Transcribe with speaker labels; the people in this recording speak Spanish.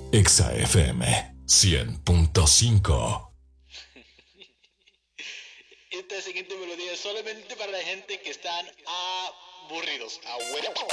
Speaker 1: Exa FM 100.5.
Speaker 2: Esta siguiente melodía es solamente para la gente que están aburridos.